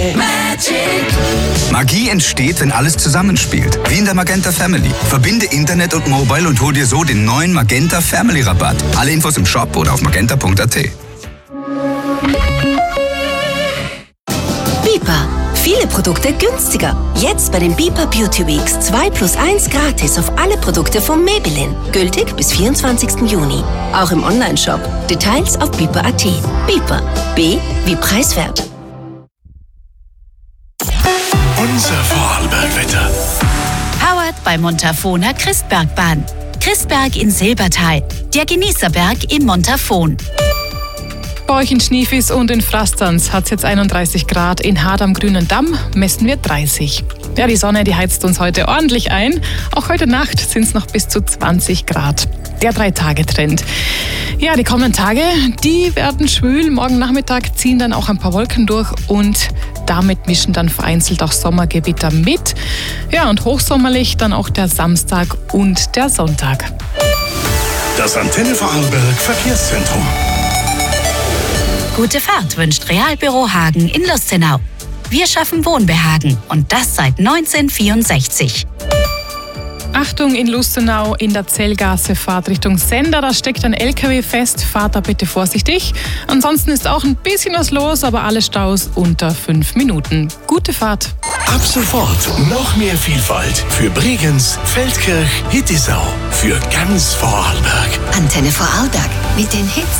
Magie entsteht, wenn alles zusammenspielt. Wie in der Magenta Family. Verbinde Internet und Mobile und hol dir so den neuen Magenta Family Rabatt. Alle Infos im Shop oder auf magenta.at. Bipa. Viele Produkte günstiger. Jetzt bei den Bipa Beauty Weeks 2+1 gratis auf alle Produkte von Maybelline. Gültig bis 24. Juni. Auch im Onlineshop. Details auf bipa.at. Bipa. B wie preiswert. Unser Vorarlbergwetter. Powered bei Montafona Christbergbahn. Christberg in Silbertal. Der Genießerberg im Montafon. Bei euch in Schniefis und in Frastanz hat es jetzt 31 Grad. In Hard am Grünen Damm messen wir 30. Ja, die Sonne, die heizt uns heute ordentlich ein. Auch heute Nacht sind es noch bis zu 20 Grad. Der 3-Tage-Trend. Ja, die kommenden Tage, die werden schwül. Morgen Nachmittag ziehen dann auch ein paar Wolken durch und damit mischen dann vereinzelt auch Sommergewitter mit. Ja, und hochsommerlich dann auch der Samstag und der Sonntag. Das Antenne Vorarlberg Verkehrszentrum. Gute Fahrt wünscht Realbüro Hagen in Lustenau. Wir schaffen Wohnbehagen und das seit 1964. Achtung in Lustenau, in der Zellgasse, Fahrt Richtung Sender, da steckt ein LKW fest, fahrt da bitte vorsichtig. Ansonsten ist auch ein bisschen was los, aber alle Staus unter 5 Minuten. Gute Fahrt. Ab sofort noch mehr Vielfalt für Bregenz, Feldkirch, Hittisau, für ganz Vorarlberg. Antenne Vorarlberg mit den Hits